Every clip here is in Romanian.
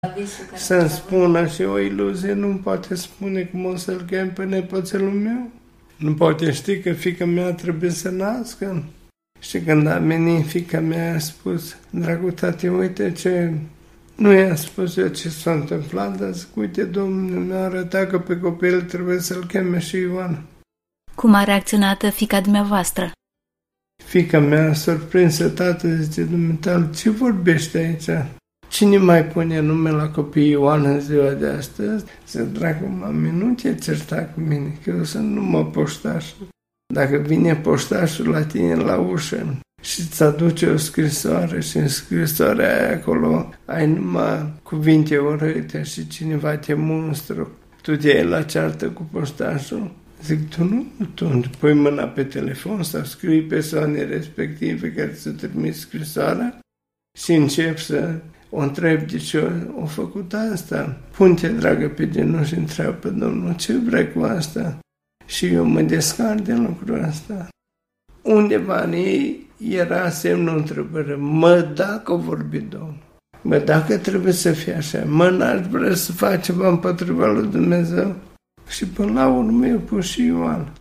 să-mi spună și o iluzie nu poate spune cum o să-l chem pe nepoțelul meu. Nu poate ști că fiica mea trebuie să nască. Și când a venit, fiica mea a spus: dragul tati, uite ce... Nu i-a spus eu ce s-a întâmplat, dar zic, uite, Domnul mi-a arătat că pe copil trebuie să-l cheme și Ioan. Cum a reacționat fiica dumneavoastră? Fiica mea, surprinsă, tată, zice, Dumnezeu, ce vorbești aici? Cine mai pune nume la copiii Ioan în ziua de astăzi? Zice, dragă mami, nu te certa cu mine, că eu sunt numai poștașul. Dacă vine poștașul la tine la ușă și îți aduce o scrisoare și în scrisoarea aia acolo ai numai cuvinte urâte și cineva te mustră, tu te iei la ceartă cu poștașul? Zic, tu pui mâna pe telefon sau scrii persoanei respective care ți-a trimis scrisoarea și începi să o întrebi de ce o făcut asta. Pune-te, dragă, pe genunchi și întreabă pe Domnul, ce vrei cu asta? Și eu mă descarc de lucrul ăsta. Undeva în ei era semnul întrebării. Mă, dacă vorbi Domnul, mă, dacă trebuie să fie așa, mă, n-aș vrea să fac ceva împotriva lui Dumnezeu. Și până la urmă eu pus și Ioan.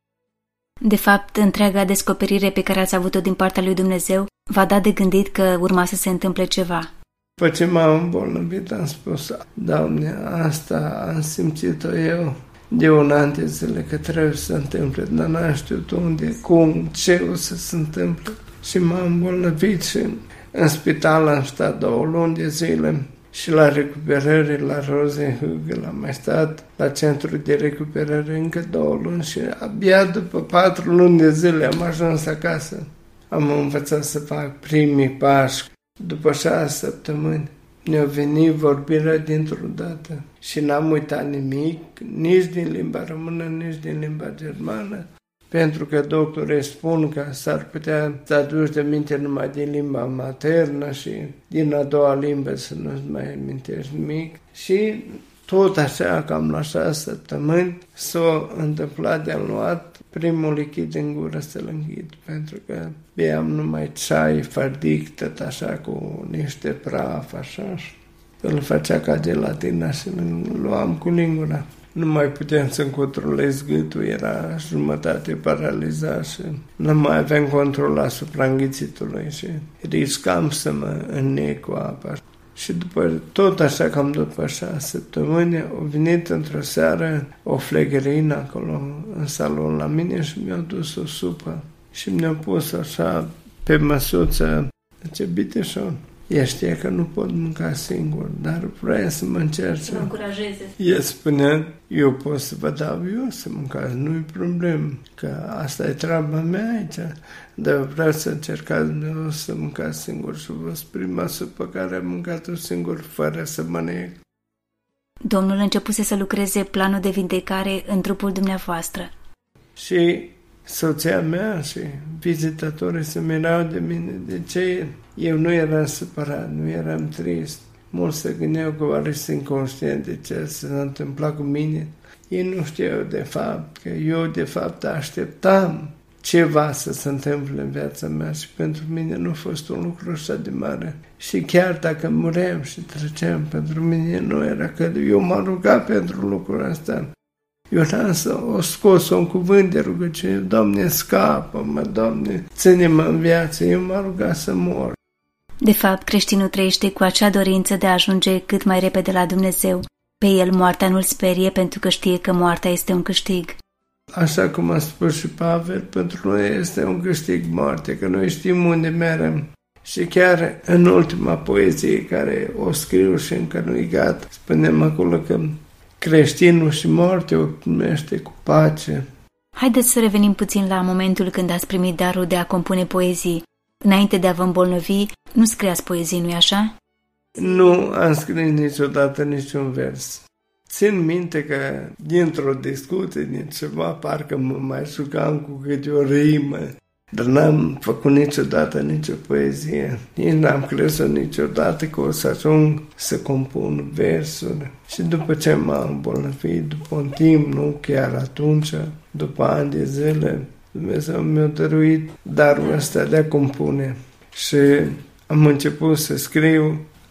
De fapt, întreaga descoperire pe care ați avut-o din partea lui Dumnezeu v-a dat de gândit că urma să se întâmple ceva. După ce m-am îmbolnăvit, am spus, Doamne, asta am simțit-o eu de un an de zile că trebuie să se întâmple, dar n-am știut unde, cum, ce o să se întâmple. Și m-am îmbolnăvit și în spital am stat 2 luni de zile și la recuperare la Rosenhügel am mai stat la centru de recuperare încă 2 luni și abia după 4 luni de zile am ajuns acasă. Am învățat să fac primii pași. După 6 săptămâni ne-a venit vorbirea dintr-o dată și n-am uitat nimic, nici din limba română, nici din limba germană, pentru că doctorii spun că s-ar putea să aduci de minte numai din limba maternă și din a doua limbă să nu-ți mai amintești nimic. Și tot așa, cam la 6 săptămâni, s-a întâmplat de-am luat primul lichid în gură să-l înghid, pentru că beam numai ceai fardic, tot așa, cu niște praf, așa, îl făcea ca gelatina și îl luam cu lingura. Nu mai puteam să-mi controlez gâtul, era jumătate paralizat și nu mai aveam control asupra înghițitului și riscam să mă înnec cu apa. Și după, tot așa, cam după 6 săptămâni, a venit într-o seară o flegărină acolo în salon la mine și mi-a dus o supă și mi-a pus așa pe măsuță, zice, Biteșon, ea știa că nu pot mânca singur, dar vrea să mă încerce. Să mă încurajeze. El spunea, eu pot să vă dau eu să mâncați, nu-i problemă, că asta e treaba mea aici, dar vreau să încercați să mâncați singur și vă prima supă care am mâncat-o singur, fără să mă neg. Domnul începuse să lucreze planul de vindecare în trupul dumneavoastră. Și soția mea și vizitatorii se mirau de mine. De ce? Eu nu eram supărat, nu eram trist. Mulți se gândeau că oare sunt conștient de ce s-a întâmplat cu mine. Ei nu știau de fapt că eu de fapt așteptam ceva să se întâmple în viața mea și pentru mine nu a fost un lucru așa de mare. Și chiar dacă muream și treceam, pentru mine nu era că eu m-am rugat pentru lucrul ăsta. Eu n-am scos un cuvânt de rugăciune, Doamne, scapă-mă, Doamne, ține-mă în viață, eu m-am rugat să mor. De fapt, creștinul trăiește cu acea dorință de a ajunge cât mai repede la Dumnezeu. Pe el moartea nu-l sperie pentru că știe că moartea este un câștig. Așa cum a spus și Pavel, pentru noi este un câștig moarte, că noi știm unde merem. Și chiar în ultima poezie care o scriu și încă nu-i gata, spunem acolo că creștinul și moartea o primește cu pace. Haideți să revenim puțin la momentul când ați primit darul de a compune poezii. Înainte de a vă îmbolnăvi, nu scriați poezii, nu-i așa? Nu am scris niciodată niciun vers. Țin minte că dintr-o discuție, din ceva, parcă mă mai jucam cu câte o rimă, dar n-am făcut niciodată nicio poezie. Nici n-am crezut niciodată că o să ajung să compun versuri. Și după ce m-am îmbolnăvit, după un timp, nu chiar atunci, după ani de zile, Dumnezeu mi-a dăruit darul ăsta de a compune. Și am început să scriu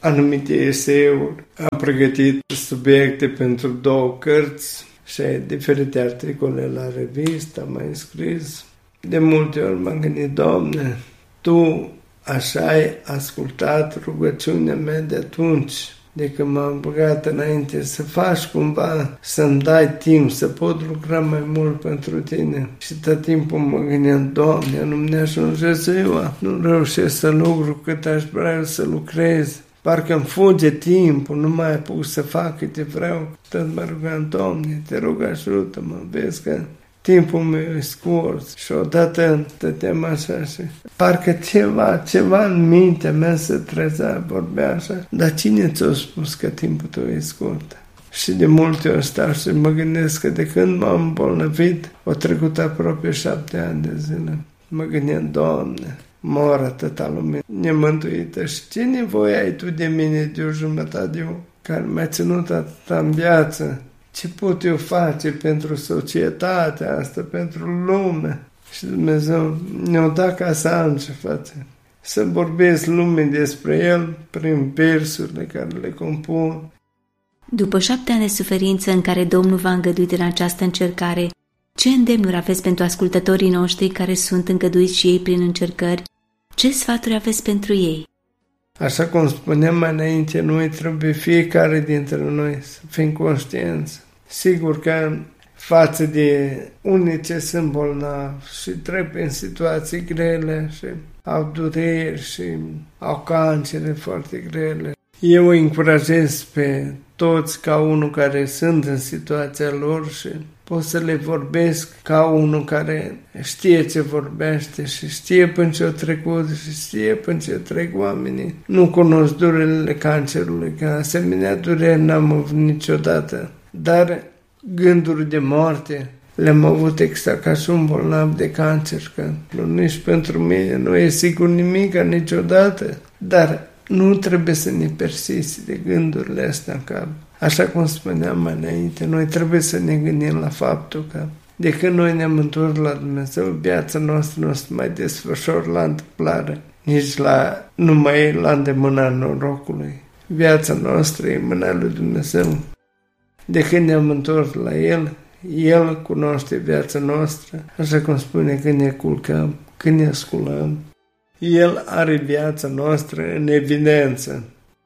anumite eseuri, a pregătit subiecte pentru 2 cărți și diferite articole la revistă, a mai scris. De multe ori m-am gândit, Doamne, Tu așa ai ascultat rugăciunea mea de atunci, de când m-am băgat înainte, să faci cumva, să-mi dai timp, să pot lucra mai mult pentru Tine. Și tot timpul mă gândeam, Doamne, nu-mi ajunge ziua, nu reușesc să lucru cât aș vrea să lucrez. Parcă îmi fuge timpul, nu mai apuc să fac câte vreau. Tot mă rugam, Doamne, te rog ajută-mă, vezi că timpul meu e scurt. Și odată stăteam așa și parcă ceva în mintea mea se trezea, vorbea așa. Dar cine ți-a spus că timpul tău e scurt? Și de multe ori stau și mă gândesc că de când m-am îmbolnăvit, au trecut aproape 7 ani de zile. Mă gândeam, Doamne, mor atâta lume nemântuită și ce nevoie ai Tu de mine de o jumătate de om care m-a ținut atâta în viață? Ce pot eu face pentru societatea asta, pentru lume? Și Dumnezeu ne-a dat ca să am ce face. Să vorbesc lumii despre El prin versurile care le compun. După 7 ani de suferință în care Domnul v-a îngăduit în această încercare, ce îndemnuri aveți pentru ascultătorii noștri care sunt îngăduiți și ei prin încercări? Ce sfaturi aveți pentru ei? Așa cum spuneam mai înainte, noi trebuie fiecare dintre noi să fim conștienți. Sigur că față de unii ce sunt bolnavi și trec în situații grele și au dureri și au cancere foarte grele, eu îi încurajez pe toți ca unul care sunt în situația lor și pot să le vorbesc ca unul care știe ce vorbește și știe până ce-o trecut și știe până ce trec oamenii. Nu cunosc durerile cancerului, că asemenea dureri n-am avut niciodată, dar gânduri de moarte le-am avut exact ca și un bolnav de cancer, că nici pentru mine nu e sigur nimic niciodată, dar nu trebuie să ne persiste de gândurile astea în cap. Așa cum spuneam mai înainte, noi trebuie să ne gândim la faptul că de când noi ne-am întors la Dumnezeu, viața noastră nu se mai desfășoară la întâmplare, nici nu mai e la îndemâna norocului. Viața noastră e în mâna lui Dumnezeu. De când ne-am întors la El, El cunoaște viața noastră, așa cum spune când ne culcăm, când ne sculăm. El are viața noastră în evidență.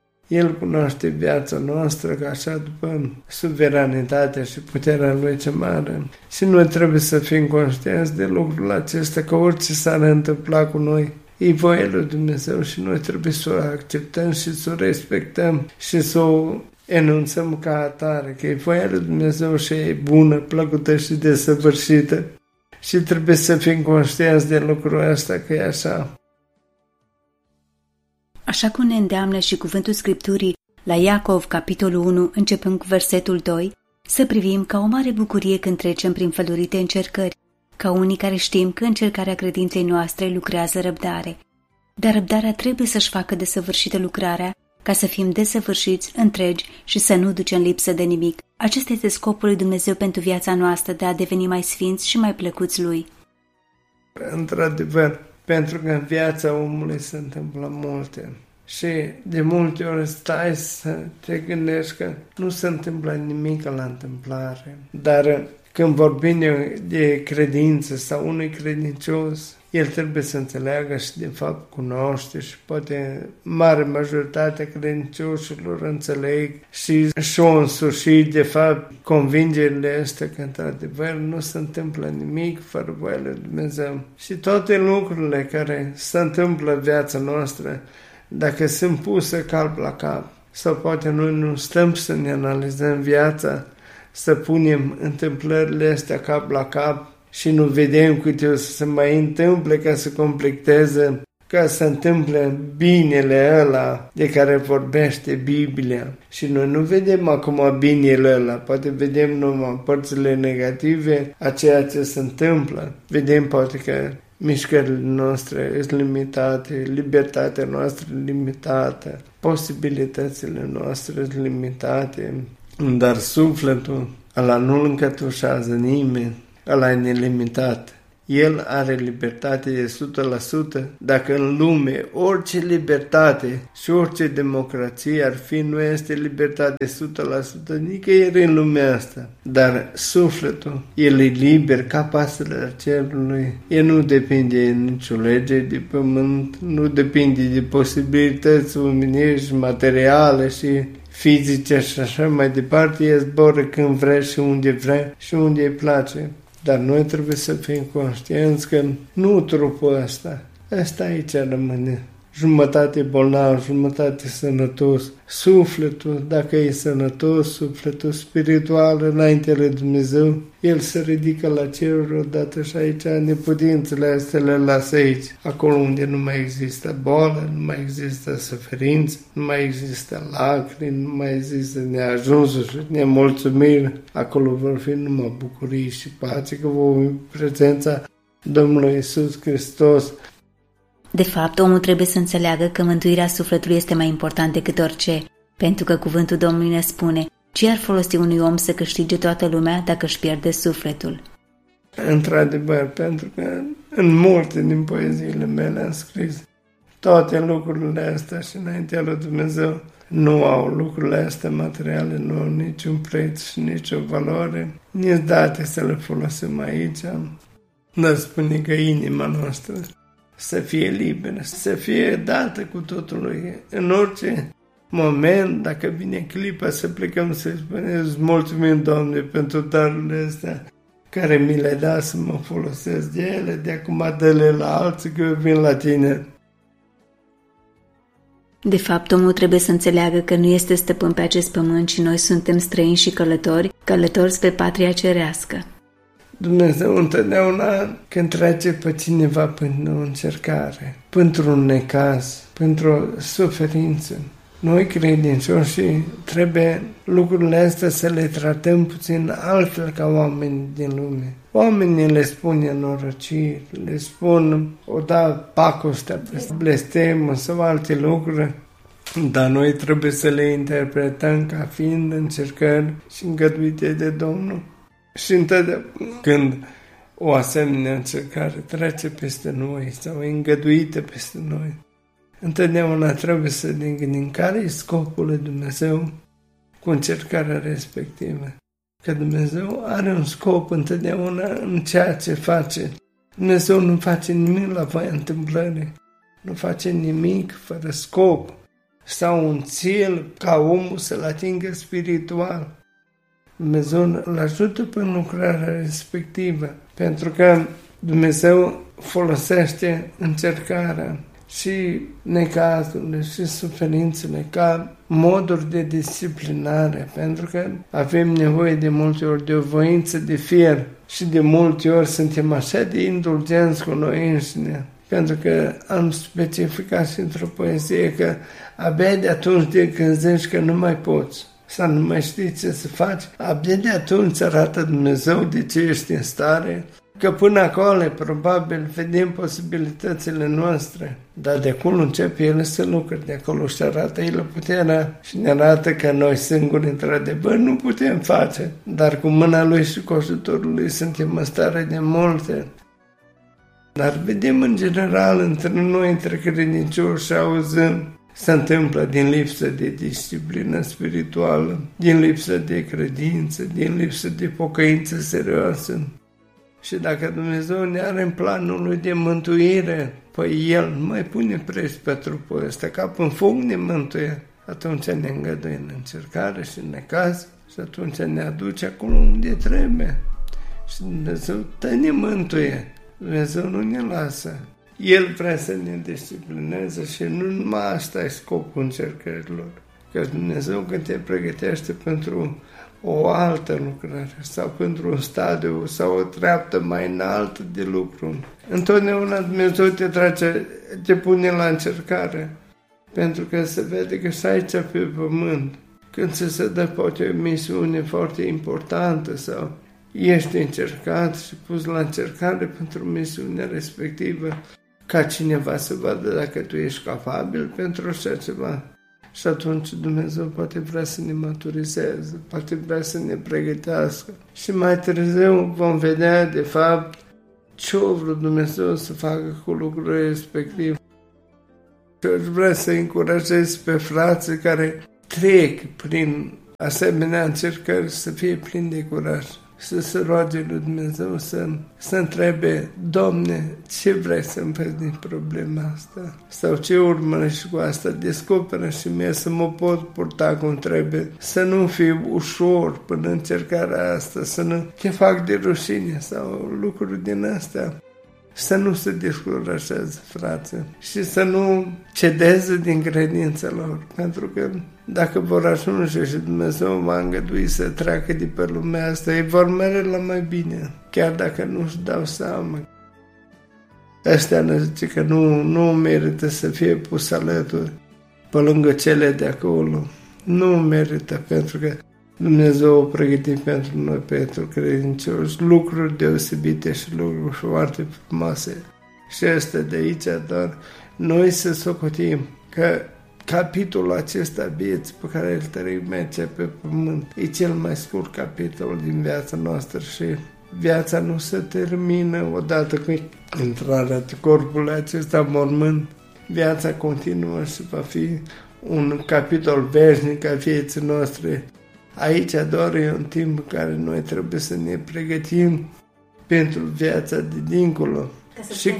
El cunoaște viața noastră ca așa după suveranitatea și puterea Lui ce mare. Și noi trebuie să fim conștienți de lucrul acesta, că orice s-ar întâmpla cu noi, e voia lui Dumnezeu și noi trebuie să o acceptăm și să o respectăm și să o enunțăm ca atare, că e voia lui Dumnezeu și e bună, plăcută și desăvârșită. Și trebuie să fim conștienți de lucrul ăsta, că e așa. Așa cum ne îndeamnă și cuvântul Scripturii la Iacov, capitolul 1, începând cu versetul 2, să privim ca o mare bucurie când trecem prin felurite încercări, ca unii care știm că încercarea credinței noastre lucrează răbdare. Dar răbdarea trebuie să-și facă desăvârșită lucrarea, ca să fim desăvârșiți, întregi și să nu ducem lipsă de nimic. Acesta este scopul lui Dumnezeu pentru viața noastră, de a deveni mai sfinți și mai plăcuți Lui. Într-adevăr, pentru că în viața omului se întâmplă multe și de multe ori stai să te gândești că nu se întâmplă nimic la întâmplare. Dar când vorbim de credință sau unui credincios, el trebuie să înțeleagă și de fapt cunoaște și poate mare majoritatea credincioșilor înțeleg și și-o însușit de fapt convingerile astea că într-adevăr nu se întâmplă nimic fără voia lui Dumnezeu. Și toate lucrurile care se întâmplă în viața noastră, dacă sunt puse cap la cap, sau poate noi nu stăm să ne analizăm viața, să punem întâmplările astea cap la cap și nu vedem câte o să se mai întâmple ca să completeze, ca să întâmple binele ăla de care vorbește Biblia. Și noi nu vedem acum binele ăla, poate vedem numai părțile negative a ceea ce se întâmplă. Vedem poate că mișcările noastre sunt limitate, libertatea noastră limitată, posibilitățile noastre sunt limitate, dar sufletul ăla nu-l încătușează nimeni, ăla e nelimitat. El are libertate de 100%. Dacă în lume orice libertate și orice democrație ar fi, nu este libertate de 100% nicăieri în lumea asta. Dar sufletul, el e liber ca pasărea cerului. El nu depinde de nicio lege de pământ, nu depinde de posibilități omenești, materiale și fizice și așa mai departe. El zboară când vrea și unde îi place. Dar noi trebuie să fim conștienți că nu trupul ăsta aici rămâne. Jumătate bolnav, jumătate sănătos. Sufletul, dacă e sănătos, sufletul spiritual înainte lui Dumnezeu, el se ridică la ceruri odată și aici neputințele astea le lasă aici. Acolo unde nu mai există boală, nu mai există suferință, nu mai există lacrimi, nu mai există neajunsuri și nemulțumiri. Acolo vor fi numai bucurii și pace, că vom fi prezența Domnului Iisus Hristos. De fapt, omul trebuie să înțeleagă că mântuirea sufletului este mai important decât orice, pentru că cuvântul Domnului ne spune: ce ar folosi unui om să câștige toată lumea dacă își pierde sufletul? Într-adevăr, pentru că în multe din poeziile mele am scris toate lucrurile astea și înaintea lui Dumnezeu nu au lucrurile astea materiale, nu au niciun preț și nicio valoare, nici date să le folosim aici, dar spune că inima noastră să fie liberă, să fie dată cu totul lui. În orice moment, dacă vine clipa să plecăm, să-i spunem: îți mulțumim, Doamne, pentru darurile astea care mi le-ai dat să mă folosesc de ele, de acum dă-le la alții că eu vin la tine. De fapt, omul trebuie să înțeleagă că nu este stăpân pe acest pământ și noi suntem străini și călători spre patria cerească. Dumnezeu întotdeauna când trece pe cineva pentru o încercare, pentru un necaz, pentru o suferință, noi credincioși trebuie lucrurile astea să le tratăm puțin altfel ca oameni din lume. Oamenii le spun nenorociri, le spun pacostea, blestemă sau alte lucruri, dar noi trebuie să le interpretăm ca fiind încercări și îngăduite de Domnul. Și întotdeauna când o asemenea încercare trece peste noi sau e îngăduită peste noi, întotdeauna trebuie să ne gândim care e scopul lui Dumnezeu cu încercarea respectivă. Că Dumnezeu are un scop întotdeauna în ceea ce face. Dumnezeu nu face nimic la voia întâmplării, nu face nimic fără scop sau un țel ca omul să-l atingă spiritual. Dumnezeu îl ajută în lucrarea respectivă, pentru că Dumnezeu folosește încercarea și necazurile și suferințele ca moduri de disciplinare, pentru că avem nevoie de multe ori de o voință de fier și de multe ori suntem așa de indulgenți cu noi înșine, pentru că am specificat și într-o poezie că abia de atunci de când zici că nu mai poți sau nu mai știi ce să faci, abia de atunci arată Dumnezeu de ce ești în stare, că până acolo probabil vedem posibilitățile noastre, dar de acolo începe El să lucre, de acolo și arată El puterea și ne arată că noi singuri într-adevăr nu putem face, dar cu mâna Lui și cu ajutorul Lui suntem în stare de multe. Dar vedem în general între noi, între credincioși, și auzim, se întâmplă din lipsă de disciplină spirituală, din lipsă de credință, din lipsă de pocăință serioasă. Și dacă Dumnezeu ne are în planul Lui de mântuire, păi El nu mai pune preț pe trupul ăsta, ca în foc ne mântuie. Atunci ne îngăduie în încercare și în necaz și atunci ne aduce acolo unde trebuie. Și Dumnezeu ne mântuie, Dumnezeu nu ne lasă. El vrea să ne disciplineze și nu numai asta e scopul încercărilor. Că Dumnezeu când te pregătește pentru o altă lucrare sau pentru un stadiu sau o treaptă mai înaltă de lucru, întotdeauna Dumnezeu te pune la încercare, pentru că se vede că și aici pe pământ, când se dă poate o misiune foarte importantă sau ești încercat și pus la încercare pentru misiunea respectivă, ca cineva să vadă dacă tu ești capabil pentru așa ceva. Și atunci Dumnezeu poate vrea să ne maturizeze, poate vrea să ne pregătească. Și mai târziu vom vedea, de fapt, ce-o vrut Dumnezeu să facă cu lucrul respectiv. Și aș vrea să încurajez pe frații care trec prin asemenea încercări să fie plini de curaj, să se roage lui Dumnezeu, să întrebe: Doamne, ce vrei să-mi faci din problema asta? Sau ce urmărești cu asta? Descoperă și mie să mă pot purta cum trebuie, să nu fiu ușor până încercarea asta, să nu te fac de rușine sau lucruri din astea. Să nu se descurajează, frate, și să nu cedeze din credința lor, pentru că dacă vor ajunge și Dumnezeu va îngădui să treacă de pe lumea asta, ei vor merge la mai bine, chiar dacă nu-și dau seama. Ăștia ne zice că nu merită să fie pus alături pe lângă cele de acolo. Nu merită, pentru că Dumnezeu a pregătit pentru noi, pentru credincioși, lucruri deosebite și lucruri foarte frumoase. Și asta de aici, doar noi să socotim că capitolul acesta vieții pe care îl trăim aici pe pământ e cel mai scurt capitol din viața noastră și viața nu se termină odată cu intrarea corpului acesta mormânt. Viața continuă și va fi un capitol veșnic al vieții noastre. Aici doar e un timp în care noi trebuie să ne pregătim pentru viața de dincolo. Și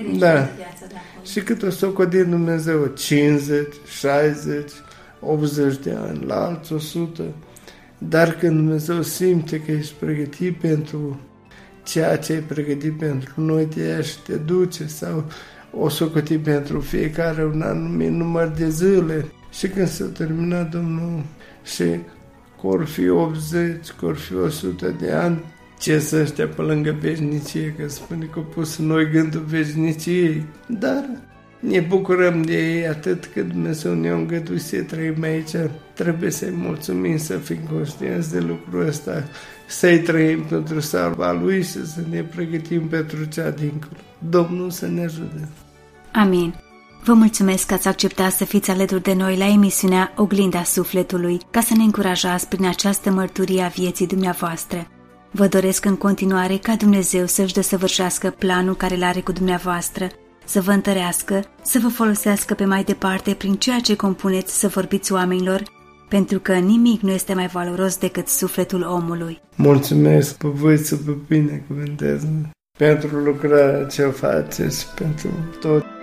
cât o socotim Dumnezeu, 50, 60, 80 de ani, la alți 100. Dar când Dumnezeu simte că ești pregătit pentru ceea ce ai pregătit pentru noi, te ia și te duce, sau o socoti pentru fiecare un anumit număr de zile. Și când s-a terminat Domnul și că fi 80, că fi 100 de ani, ce să ăștia pe lângă veșnicie, că spune că au pus în noi gândul veșniciei, dar ne bucurăm de ei atât cât Dumnezeu ne-a îngăduit să trăim aici. Trebuie să-i mulțumim, să fim conștienți de lucrul ăsta, să-i trăim pentru slava Lui și să ne pregătim pentru cea dincolo. Domnul să ne ajute! Amin! Vă mulțumesc că ați acceptat să fiți alături de noi la emisiunea Oglinda Sufletului, ca să ne încurajați prin această mărturie a vieții dumneavoastră. Vă doresc în continuare ca Dumnezeu să-și desăvârșească planul care îl are cu dumneavoastră, să vă întărească, să vă folosească pe mai departe prin ceea ce compuneți să vorbiți oamenilor, pentru că nimic nu este mai valoros decât sufletul omului. Mulțumesc pe voi să vă binecuvântez pentru lucrarea ce o faceți, pentru tot.